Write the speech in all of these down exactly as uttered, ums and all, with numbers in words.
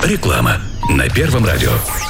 Реклама на Первом радио.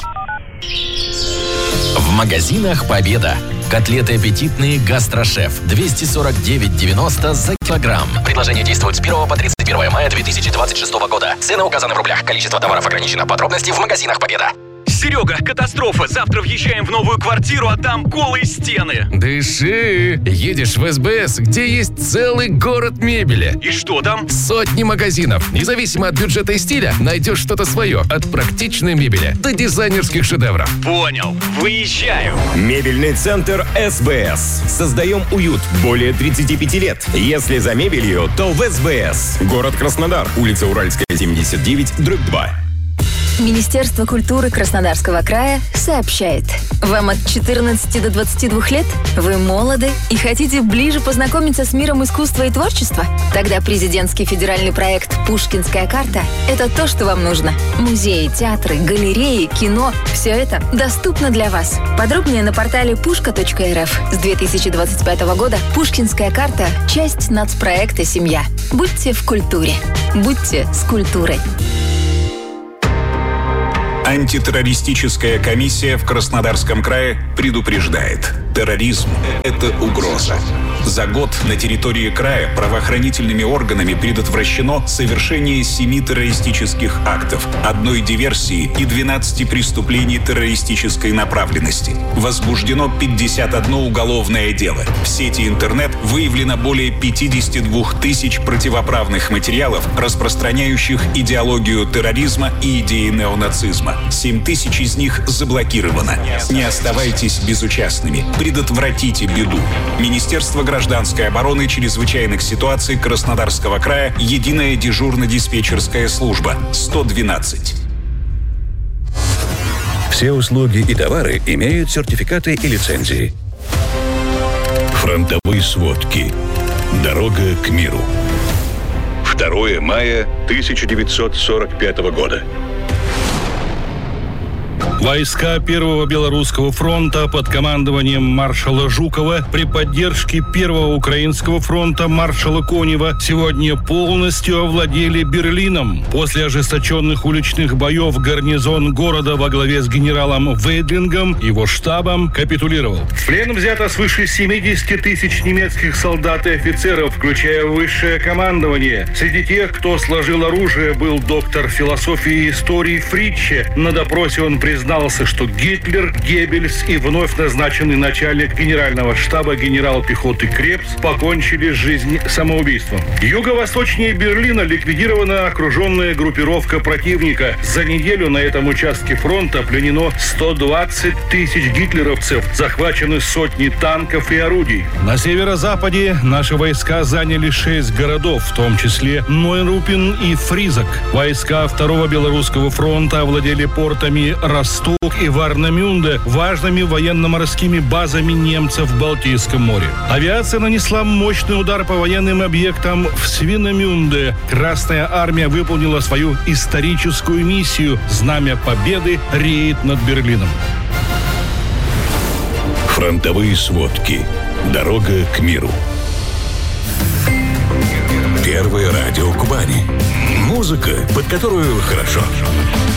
В магазинах «Победа». Котлеты аппетитные «Гастрошеф» двести сорок девять девяносто за килограмм. Предложение действует с первого по тридцать первое мая две тысячи двадцать шестого года. Цены указаны в рублях. Количество товаров ограничено. Подробности в магазинах «Победа». Серега, катастрофа. Завтра въезжаем в новую квартиру, а там голые стены. Дыши. Едешь в эс бэ эс, где есть целый город мебели. И что там? Сотни магазинов. Независимо от бюджета и стиля, найдешь что-то свое. От практичной мебели до дизайнерских шедевров. Понял. Выезжаю. Мебельный центр эс бэ эс. Создаем уют более тридцати пяти лет. Если за мебелью, то в эс бэ эс. Город Краснодар. Улица Уральская, семьдесят девять, дробь два. Министерство культуры Краснодарского края сообщает: вам от четырнадцати до двадцати двух лет? Вы молоды и хотите ближе познакомиться с миром искусства и творчества? Тогда президентский федеральный проект «Пушкинская карта» — это то, что вам нужно. Музеи, театры, галереи, кино — все это доступно для вас. Подробнее на портале пушка точка эр эф. С две тысячи двадцать пятого года «Пушкинская карта» — часть нацпроекта «Семья». Будьте в культуре. Будьте с культурой. Антитеррористическая комиссия в Краснодарском крае предупреждает: терроризм – это угроза. За год на территории края правоохранительными органами предотвращено совершение семи террористических актов, одной диверсии и двенадцати преступлений террористической направленности. Возбуждено пятьдесят одно уголовное дело. В сети интернет выявлено более пятидесяти двух тысяч противоправных материалов, распространяющих идеологию терроризма и идеи неонацизма. семь тысяч из них заблокировано. Не оставайтесь безучастными. Предотвратите беду. Министерство гражданской обороны, чрезвычайных ситуаций Краснодарского края, единая дежурно-диспетчерская служба сто двенадцать. Все услуги и товары имеют сертификаты и лицензии. Фронтовые сводки. Дорога к миру. второе мая тысяча девятьсот сорок пятого года. Войска Первого Белорусского фронта под командованием маршала Жукова при поддержке Первого Украинского фронта маршала Конева сегодня полностью овладели Берлином. После ожесточенных уличных боев гарнизон города во главе с генералом Вейдлингом, его штабом, капитулировал. В плен взято свыше семидесяти тысяч немецких солдат и офицеров, включая высшее командование. Среди тех, кто сложил оружие, был доктор философии и истории Фритче. На допросе он признал, что Гитлер, Геббельс и вновь назначенный начальник генерального штаба генерал пехоты Крепс покончили жизнь самоубийством. Юго-восточнее Берлина ликвидирована окруженная группировка противника. За неделю на этом участке фронта пленено сто двадцать тысяч гитлеровцев, захвачены сотни танков и орудий. На северо-западе наши войска заняли шесть городов, в том числе Нойрупин и Фризок. Войска Второго Белорусского фронта овладели портами Ростов и Варнамюнде, важными военно-морскими базами немцев в Балтийском море. Авиация нанесла мощный удар по военным объектам в Свинамюнде. Красная армия выполнила свою историческую миссию. Знамя Победы реет над Берлином. Фронтовые сводки. Дорога к миру. Первое радио Кубани. Музыка, под которую хорошо.